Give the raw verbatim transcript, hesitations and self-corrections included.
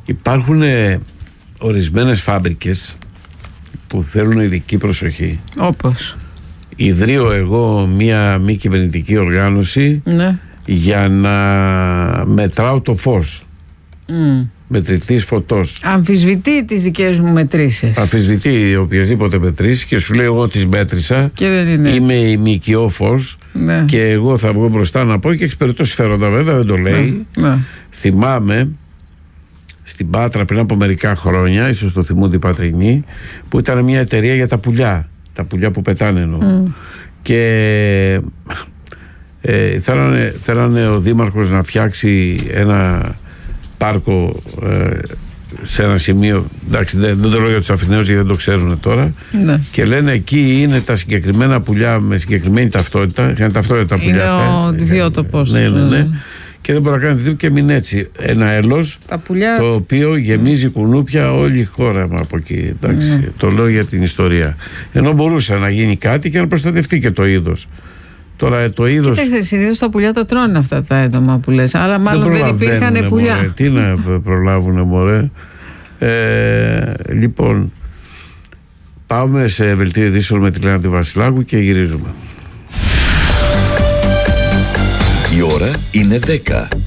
Υπάρχουν ε, ορισμένες φάμπρικες που θέλουν ειδική προσοχή. Όπως Ιδρύω εγώ μία μη κυβερνητική οργάνωση, ναι, για να μετράω το φως. Mm. Μετρητής φωτός. Αμφισβητεί τις δικές μου μετρήσεις. Αμφισβητεί οποιασδήποτε μετρήσεις και σου λέει εγώ τις μέτρησα και δεν είναι είμαι ημικιό φως, ναι, και εγώ θα βγω μπροστά να πω και εξυπηρετώ συμφέροντα, βέβαια δεν το λέει. Ναι. Ναι. Θυμάμαι στην Πάτρα πριν από μερικά χρόνια, ίσως το θυμούνται οι Πατρινοί, που ήταν μια εταιρεία για τα πουλιά, τα πουλιά που πετάνε εννοώ. Mm. Και ε, θέλανε, θέλανε ο Δήμαρχος να φτιάξει ένα πάρκο ε, σε ένα σημείο, εντάξει, δεν, δεν το λέω για τους Αθηναίους γιατί δεν το ξέρουν τώρα, ναι, και λένε εκεί είναι τα συγκεκριμένα πουλιά με συγκεκριμένη ταυτότητα, είναι ταυτότητα τα πουλιά είναι αυτά, ο βιότοπος, ναι, ναι, ναι, και δεν μπορεί να κάνει τίποτα και μην έτσι ένα έλος πουλιά, το οποίο γεμίζει κουνούπια όλη η χώρα από εκεί, εντάξει, ναι, το λέω για την ιστορία, ενώ μπορούσε να γίνει κάτι και να προστατευτεί και το είδος. Τώρα το είδος. Κοίταξε, συνήθως τα πουλιά τα τρώνε αυτά τα έντομα που λες, αλλά μάλλον δεν, δεν υπήρχαν πουλιά. Μωρέ. Τι να προλάβουνε, μωρέ. Ε, λοιπόν, πάμε σε δελτίο ειδήσεων με τη Λένα τη Βασιλάκου και γυρίζουμε. Η ώρα είναι δέκα.